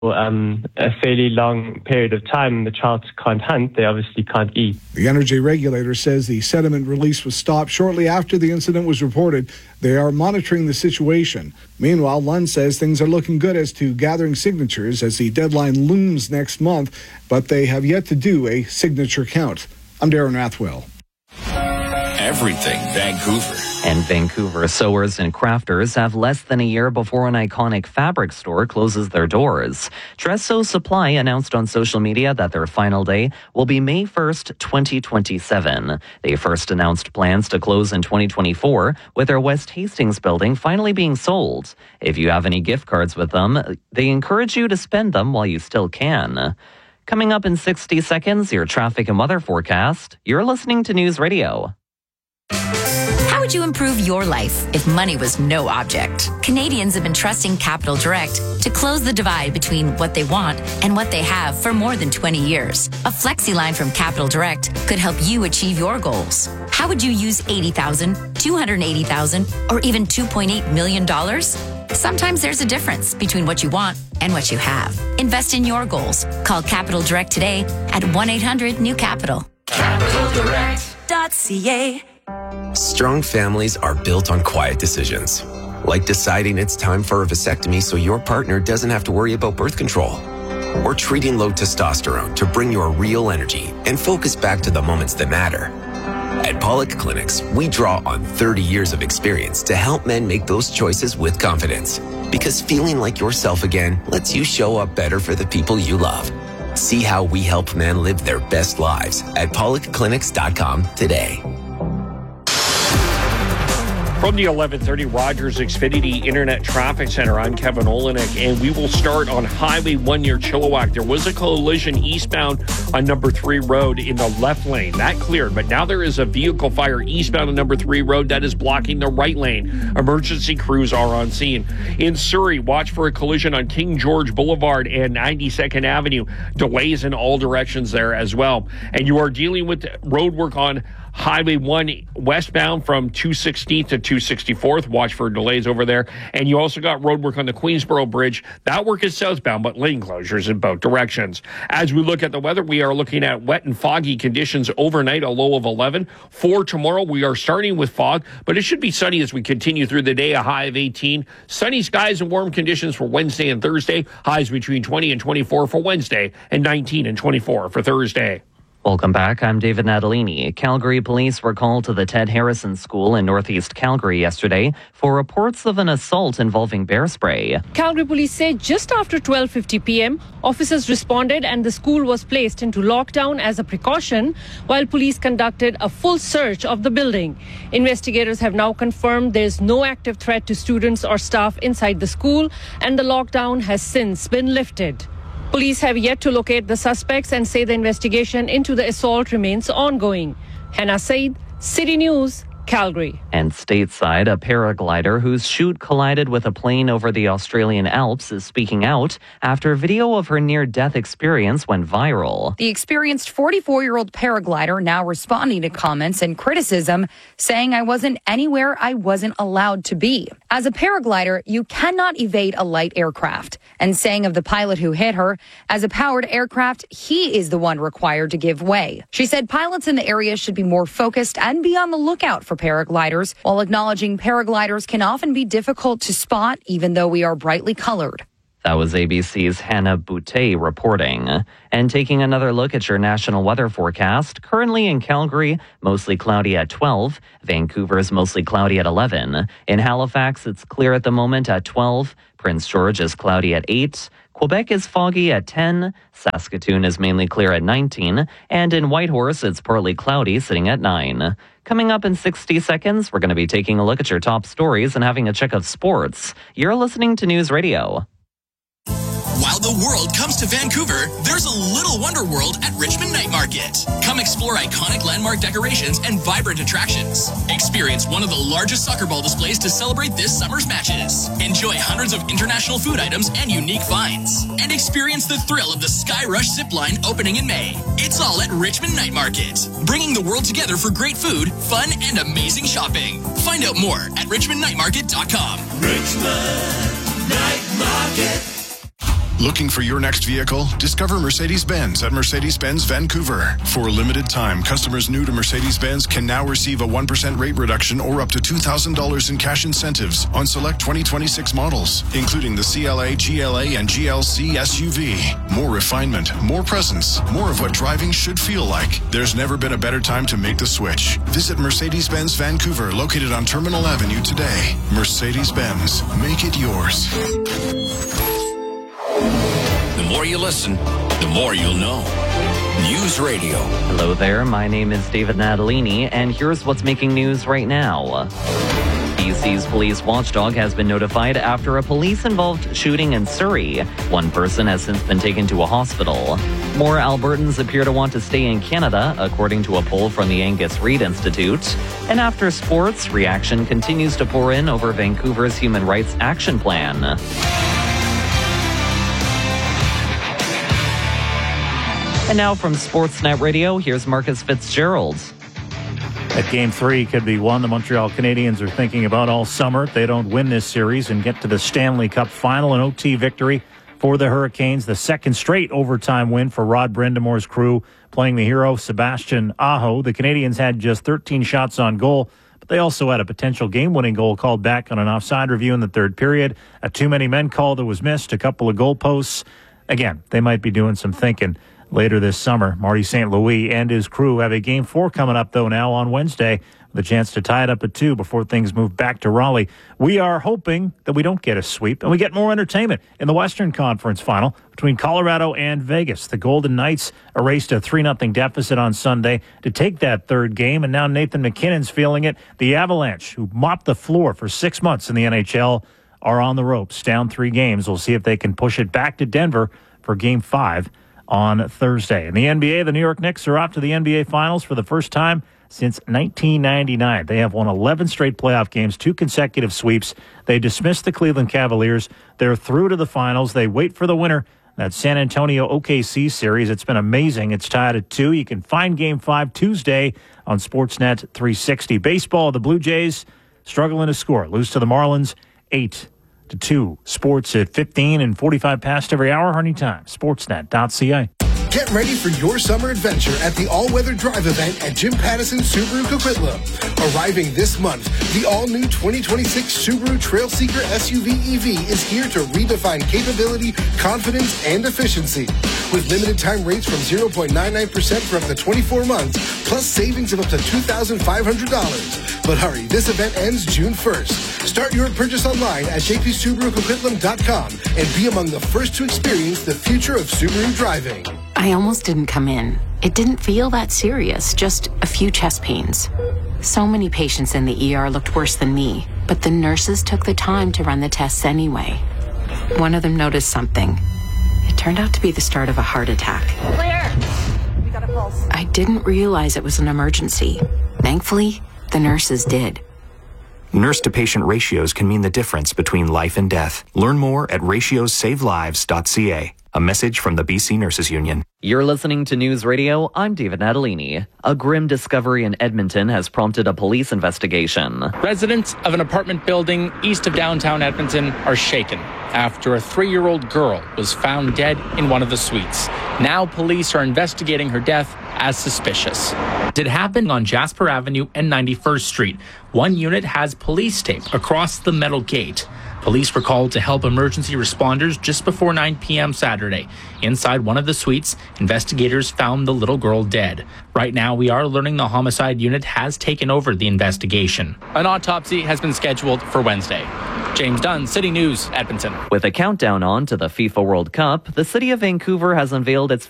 a fairly long period of time. The child can't hunt, they obviously can't eat. The energy regulator says the sediment release was stopped shortly after the incident was reported. They are monitoring the situation. Meanwhile, Lund says things are looking good as to gathering signatures as the deadline looms next month, but they have yet to do a signature count. I'm Darren Rathwell. Everything Vancouver. And Vancouver sewers and crafters have less than a year before an iconic fabric store closes their doors. Dress Sew Supply announced on social media that their final day will be May 1st, 2027. They first announced plans to close in 2024, with their West Hastings building finally being sold. If you have any gift cards with them, they encourage you to spend them while you still can. Coming up in 60 seconds, your traffic and weather forecast. You're listening to News Radio. How would you improve your life if money was no object? Canadians have been trusting Capital Direct to close the divide between what they want and what they have for more than 20 years. A flexi line from Capital Direct could help you achieve your goals. How would you use $80,000, $280,000, or even $2.8 million? Sometimes there's a difference between what you want and what you have. Invest in your goals. Call Capital Direct today at 1-800-NEW-CAPITAL. CapitalDirect.ca. Strong families are built on quiet decisions, like deciding it's time for a vasectomy so your partner doesn't have to worry about birth control, or treating low testosterone to bring your real energy and focus back to the moments that matter. At Pollock Clinics, we draw on 30 years of experience to help men make those choices with confidence, because feeling like yourself again lets you show up better for the people you love. See how we help men live their best lives at PollockClinics.com today. From the 1130 Rogers Xfinity Internet Traffic Center, I'm Kevin Olenek, and we will start on Highway 1 near Chilliwack. There was a collision eastbound on number 3 Road in the left lane. That cleared, but now there is a vehicle fire eastbound on number 3 Road that is blocking the right lane. Emergency crews are on scene. In Surrey, watch for a collision on King George Boulevard and 92nd Avenue. Delays in all directions there as well. And you are dealing with road work on Highway 1 westbound from 216th to 264th. Watch for delays over there. And you also got road work on the Queensboro Bridge. That work is southbound, but lane closures in both directions. As we look at the weather, we are looking at wet and foggy conditions overnight, a low of 11. For tomorrow, we are starting with fog, but it should be sunny as we continue through the day, a high of 18. Sunny skies and warm conditions for Wednesday and Thursday. Highs between 20 and 24 for Wednesday and 19 and 24 for Thursday. Welcome back. I'm David Natalini. Calgary police were called to the Ted Harrison School in Northeast Calgary yesterday for reports of an assault involving bear spray. Calgary police say just after 12:50 p.m., officers responded and the school was placed into lockdown as a precaution while police conducted a full search of the building. Investigators have now confirmed there's no active threat to students or staff inside the school, and the lockdown has since been lifted. Police have yet to locate the suspects and say the investigation into the assault remains ongoing. Hannah Said, City News, Calgary. And stateside, a paraglider whose chute collided with a plane over the Australian Alps is speaking out after video of her near-death experience went viral. The experienced 44-year-old paraglider now responding to comments and criticism, saying, "I wasn't anywhere I wasn't allowed to be." As a paraglider, you cannot evade a light aircraft. And saying of the pilot who hit her, "As a powered aircraft, he is the one required to give way." She said pilots in the area should be more focused and be on the lookout for paragliders, while acknowledging paragliders can often be difficult to spot even though we are brightly colored. That was ABC's Hannah Boutte reporting. And taking another look at your national weather forecast, currently in Calgary, mostly cloudy at 12. Vancouver's mostly cloudy at 11. In Halifax, it's clear at the moment at 12. Prince George is cloudy at 8. Quebec is foggy at 10. Saskatoon is mainly clear at 19. And in Whitehorse, it's partly cloudy, sitting at 9. Coming up in 60 seconds, we're going to be taking a look at your top stories and having a check of sports. You're listening to News Radio. While the world comes to Vancouver, there's a little wonder world at Richmond Night Market. Come explore iconic landmark decorations and vibrant attractions. Experience one of the largest soccer ball displays to celebrate this summer's matches. Enjoy hundreds of international food items and unique finds. And experience the thrill of the Sky Rush zipline opening in May. It's all at Richmond Night Market, bringing the world together for great food, fun, and amazing shopping. Find out more at richmondnightmarket.com. Richmond Night Market. Looking for your next vehicle? Discover Mercedes-Benz at Mercedes-Benz Vancouver. For a limited time, customers new to Mercedes-Benz can now receive a 1% rate reduction or up to $2,000 in cash incentives on select 2026 models, including the CLA, GLA, and GLC SUV. More refinement, more presence, more of what driving should feel like. There's never been a better time to make the switch. Visit Mercedes-Benz Vancouver, located on Terminal Avenue today. Mercedes-Benz. Make it yours. The more you listen, the more you'll know. News Radio. Hello there, my name is David Natalini, and here's what's making news right now. BC's police watchdog has been notified after a police-involved shooting in Surrey. One person has since been taken to a hospital. More Albertans appear to want to stay in Canada, according to a poll from the Angus Reid Institute. And after sports, reaction continues to pour in over Vancouver's Human Rights Action Plan. And now from Sportsnet Radio, here's Marcus Fitzgerald. That Game 3 could be one the Montreal Canadiens are thinking about all summer if they don't win this series and get to the Stanley Cup final. An OT victory for the Hurricanes, the second straight overtime win for Rod Brendamore's crew, playing the hero Sebastian Aho. The Canadiens had just 13 shots on goal, but they also had a potential game-winning goal called back on an offside review in the third period, a too-many-men call that was missed, a couple of goalposts. Again, they might be doing some thinking later this summer. Marty St. Louis and his crew have a Game 4 coming up, though, now on Wednesday, with a chance to tie it up at 2 before things move back to Raleigh. We are hoping that we don't get a sweep and we get more entertainment in the Western Conference Final between Colorado and Vegas. The Golden Knights erased a 3-0 deficit on Sunday to take that third game, and now Nathan McKinnon's feeling it. The Avalanche, who mopped the floor for 6 months in the NHL, are on the ropes, down 3 games. We'll see if they can push it back to Denver for Game 5 on Thursday. In the NBA, the New York Knicks are off to the NBA Finals for the first time since 1999. They have won 11 straight playoff games, 2 consecutive sweeps. They dismissed the Cleveland Cavaliers. They're through to the finals. They wait for the winner, that San Antonio OKC series. It's been amazing. It's tied at 2. You can find Game 5 Tuesday on Sportsnet 360. Baseball, the Blue Jays struggling to score. Lose to the Marlins 8-2. Sports at 15 and 45 past every hour. Anytime. Sportsnet.ca. Get ready for your summer adventure at the all-weather drive event at Jim Pattison Subaru Coquitlam. Arriving this month, the all-new 2026 Subaru Trailseeker SUV EV is here to redefine capability, confidence, and efficiency. With limited time rates from 0.99% for up to 24 months, plus savings of up to $2,500. But hurry, this event ends June 1st. Start your purchase online at jpsubarucoquitlam.com and be among the first to experience the future of Subaru driving. I almost didn't come in. It didn't feel that serious, just a few chest pains. So many patients in the ER looked worse than me, but the nurses took the time to run the tests anyway. One of them noticed something. It turned out to be the start of a heart attack. Clear! We got a pulse. I didn't realize it was an emergency. Thankfully, the nurses did. Nurse-to-patient ratios can mean the difference between life and death. Learn more at ratiosavelives.ca. A message from the BC Nurses Union. You're listening to News Radio. I'm David Natalini. A grim discovery in Edmonton has prompted a police investigation. Residents of an apartment building east of downtown Edmonton are shaken after a 3-year-old girl was found dead in one of the suites. Now police are investigating her death as suspicious. It happened on Jasper Avenue and 91st Street. One unit has police tape across the metal gate. Police were called to help emergency responders just before 9 p.m. Saturday. Inside one of the suites, investigators found the little girl dead. Right now, we are learning the homicide unit has taken over the investigation. An autopsy has been scheduled for Wednesday. James Dunn, City News, Edmonton. With a countdown on to the FIFA World Cup, the city of Vancouver has unveiled its